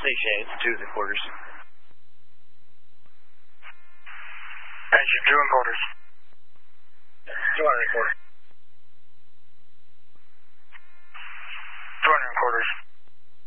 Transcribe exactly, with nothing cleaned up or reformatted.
Station eight to the quarters. Engine two and quarters. two hundred quarters.